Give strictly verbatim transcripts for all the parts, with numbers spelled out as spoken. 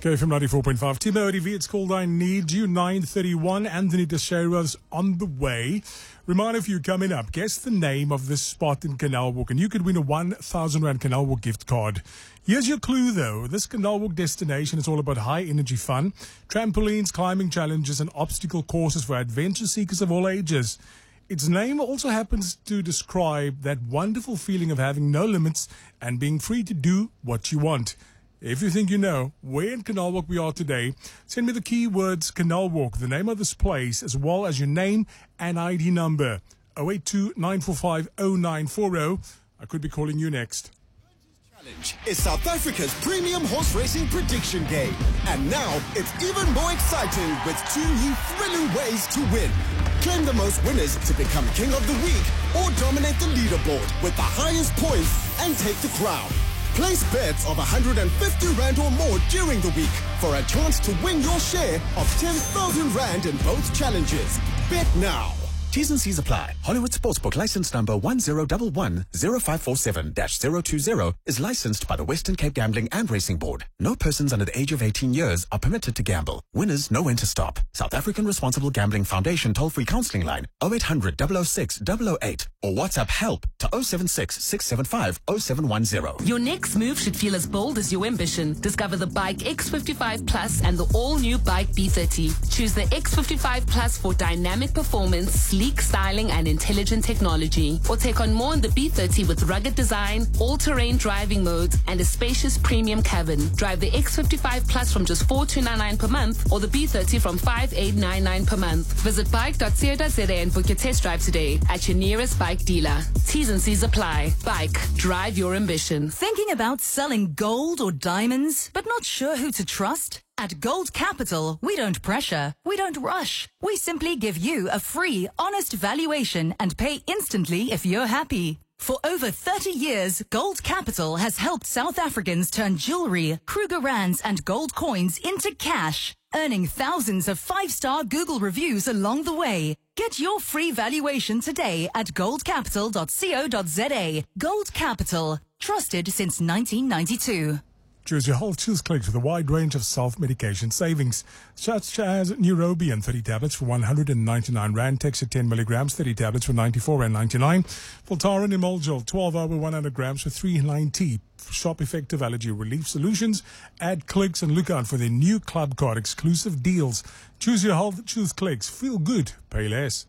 K F M ninety-four point five. Timo O D V, it's called I Need You. nine thirty-one. Anthony Teixeira's on the way. Reminder for you coming up, guess the name of this spot in Canal Walk, and you could win a one thousand rand Canal Walk gift card. Here's your clue, though. This Canal Walk destination is all about high-energy fun, trampolines, climbing challenges, and obstacle courses for adventure seekers of all ages. Its name also happens to describe that wonderful feeling of having no limits and being free to do what you want. If you think you know where in Canal Walk we are today, send me the keywords Canal Walk, the name of this place, as well as your name and I D number. oh eight two, nine four five, oh nine four oh. I could be calling you next. Challenge is South Africa's premium horse racing prediction game. And now it's even more exciting with two new thrilling ways to win. Claim the most winners to become King of the Week or dominate the leaderboard with the highest points and take the crown. Place bets of one hundred fifty rand or more during the week for a chance to win your share of ten thousand rand in both challenges. Bet now. T's and C's apply. Hollywood Sportsbook license number one zero one one zero five four seven dash zero two zero is licensed by the Western Cape Gambling and Racing Board. No persons under the age of eighteen years are permitted to gamble. Winners know when to stop. South African Responsible Gambling Foundation toll-free counseling line oh eight hundred, double oh six, double oh eight or WhatsApp help to oh seven six, six seven five, oh seven one zero. Your next move should feel as bold as your ambition. Discover the Bike X fifty-five Plus and the all-new Bike B thirty. Choose the X fifty-five Plus for dynamic performance, sleek styling and intelligent technology. Or take on more in the B thirty with rugged design, all-terrain driving modes and a spacious premium cabin. Drive the X fifty-five Plus from just four thousand two hundred ninety-nine per month or the B thirty from five thousand eight hundred ninety-nine per month. Visit bike dot co dot za and book your test drive today at your nearest bike dealer. T's and C's apply. Bike. Drive your ambition. Thinking about selling gold or diamonds, but not sure who to trust? At Gold Capital, we don't pressure, we don't rush. We simply give you a free, honest valuation and pay instantly if you're happy. For over thirty years, Gold Capital has helped South Africans turn jewelry, Kruger Rands and gold coins into cash, earning thousands of five-star Google reviews along the way. Get your free valuation today at gold capital dot co dot za. Gold Capital, trusted since nineteen ninety-two. Choose your whole choose clicks with a wide range of self-medication savings, such as Neurobion thirty tablets for one hundred ninety-nine rand, Texia ten milligrams, thirty tablets for ninety-four rand ninety-nine, Voltaren Emulgel twelve hour one hundred grams for three ninety. Shop Effective Allergy Relief Solutions. Add clicks and look out for their new Club Card exclusive deals. Choose your health, choose clicks. Feel good, pay less.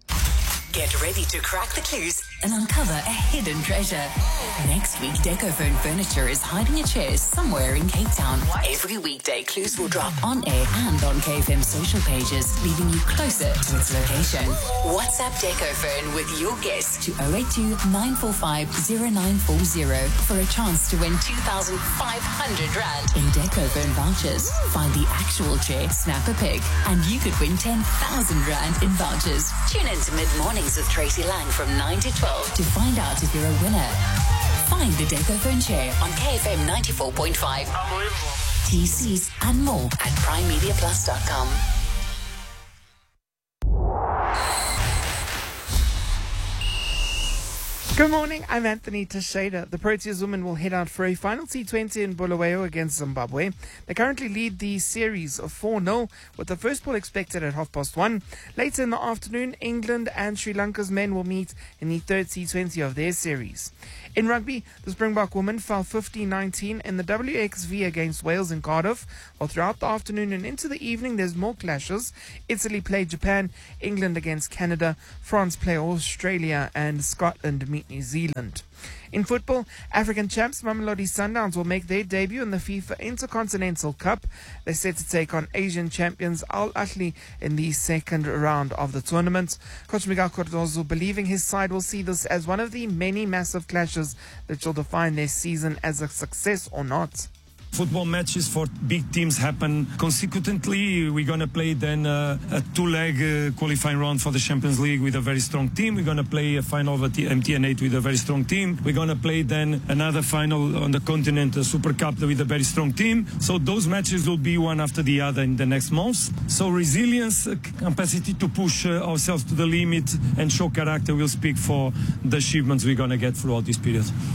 Get ready to crack the clues and uncover a hidden treasure. Next week, Decophone Furniture is hiding a chair somewhere in Cape Town. Every weekday, clues will drop on air and on K F M social pages, leaving you closer to its location. WhatsApp Decophone with your guess to oh eight two, nine four five, oh nine four oh for a chance to win two thousand five hundred rand in Decophone vouchers. Find the actual chair, snap a pic, and you could win ten thousand rand in vouchers. Tune in to Mid-Morning with Tracy Lang from nine to twelve to find out if you're a winner. Find the Decophone chair on K F M ninety-four point five. Unbelievable. T Cs and more at prime media plus dot com. Good morning, I'm Anthony Teixeira. The Proteas women will head out for a final T twenty in Bulawayo against Zimbabwe. They currently lead the series of four nil, with the first ball expected at half past one. Later in the afternoon, England and Sri Lanka's men will meet in the third T twenty of their series. In rugby, the Springbok women fell fifteen nineteen in the W X V against Wales in Cardiff, while throughout the afternoon and into the evening there's more clashes. Italy play Japan, England against Canada, France play Australia, and Scotland meet New Zealand. In football, African champs Mamelodi Sundowns will make their debut in the FIFA Intercontinental Cup. They're set to take on Asian champions Al Ahly in the second round of the tournament. Coach Miguel Cardozo believing his side will see this as one of the many massive clashes that will define their season as a success or not. Football matches for big teams happen consecutively. We're going to play then uh, a two-leg uh, qualifying round for the Champions League with a very strong team. We're going to play a final of M T N eight with a very strong team. We're going to play then another final on the Continental Super Cup with a very strong team. So those matches will be one after the other in the next months. So resilience, uh, capacity to push uh, ourselves to the limit and show character will speak for the achievements we're going to get throughout this period.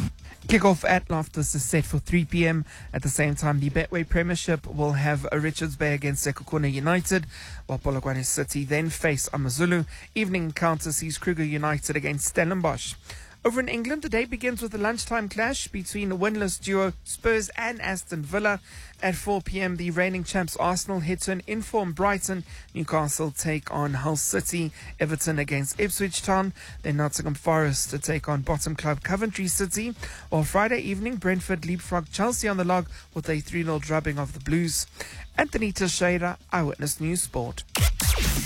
Kickoff at Loftus is set for three p.m. At the same time, the Betway Premiership will have a Richards Bay against Sekhukhune United, while Polokwane City then face AmaZulu. Evening encounter sees Kruger United against Stellenbosch. Over in England, the day begins with a lunchtime clash between the winless duo Spurs and Aston Villa. At four p.m, the reigning champs Arsenal head to an informed Brighton. Newcastle take on Hull City. Everton against Ipswich Town. Then Nottingham Forest to take on bottom club Coventry City. While Friday evening, Brentford leapfrog Chelsea on the log with a three nil drubbing of the Blues. Anthony Teixeira, Eyewitness News Sport.